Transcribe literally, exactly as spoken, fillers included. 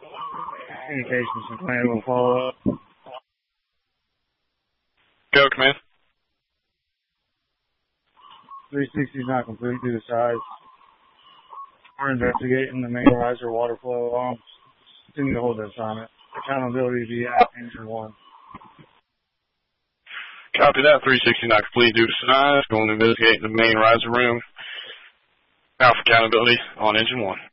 Communications from command will follow up. Go, command. three sixty is not complete due to size. We're investigating the main riser water flow along. Continue to hold that assignment. Accountability via engine one. Copy that. three sixty not complete due to size. Going to investigate the main riser room. Alpha accountability on engine one.